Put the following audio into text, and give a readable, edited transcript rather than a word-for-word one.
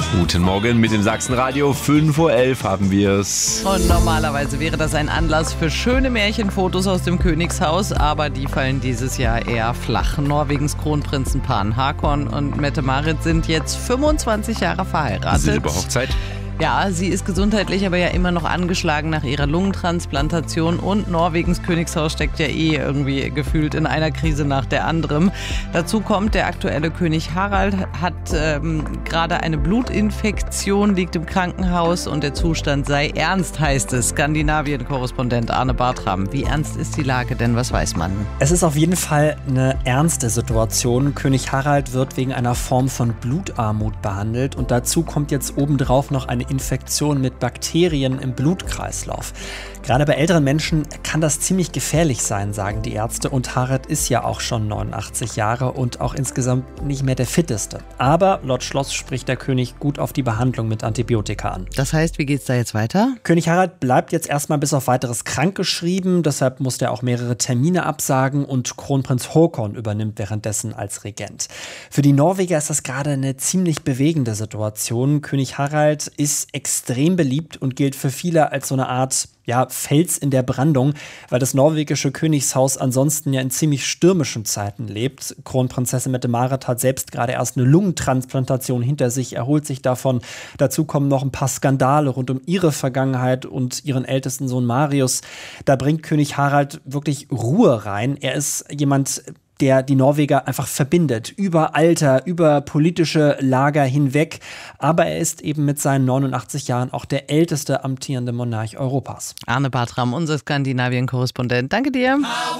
Guten Morgen mit dem Sachsenradio. 5:11 Uhr haben wir es. Und normalerweise wäre das ein Anlass für schöne Märchenfotos aus dem Königshaus, aber die fallen dieses Jahr eher flach. Norwegens Kronprinzenpaar Håkon und Mette-Marit sind jetzt 25 Jahre verheiratet. Silberhochzeit. Ja, sie ist gesundheitlich aber ja immer noch angeschlagen nach ihrer Lungentransplantation und Norwegens Königshaus steckt ja irgendwie gefühlt in einer Krise nach der anderen. Dazu kommt, der aktuelle König Harald hat gerade eine Blutinfektion, liegt im Krankenhaus und der Zustand sei ernst, heißt es. Skandinavien-Korrespondent Arne Bartram. Wie ernst ist die Lage denn? Was weiß man? Es ist auf jeden Fall eine ernste Situation. König Harald wird wegen einer Form von Blutarmut behandelt und dazu kommt jetzt obendrauf noch eine Infektion mit Bakterien im Blutkreislauf. Gerade bei älteren Menschen kann das ziemlich gefährlich sein, sagen die Ärzte. Und Harald ist ja auch schon 89 Jahre und auch insgesamt nicht mehr der fitteste. Aber laut Schloss spricht der König gut auf die Behandlung mit Antibiotika an. Das heißt, wie geht's da jetzt weiter? König Harald bleibt jetzt erstmal bis auf weiteres krankgeschrieben. Deshalb musste er auch mehrere Termine absagen und Kronprinz Håkon übernimmt währenddessen als Regent. Für die Norweger ist das gerade eine ziemlich bewegende Situation. König Harald ist extrem beliebt und gilt für viele als so eine Art Fels in der Brandung, weil das norwegische Königshaus ansonsten ja in ziemlich stürmischen Zeiten lebt. Kronprinzessin Mette-Marit hat selbst gerade erst eine Lungentransplantation hinter sich, erholt sich davon. Dazu kommen noch ein paar Skandale rund um ihre Vergangenheit und ihren ältesten Sohn Marius. Da bringt König Harald wirklich Ruhe rein. Er ist jemand, der die Norweger einfach verbindet, über Alter, über politische Lager hinweg. Aber er ist eben mit seinen 89 Jahren auch der älteste amtierende Monarch Europas. Arne Bartram, unser Skandinavien-Korrespondent. Danke dir.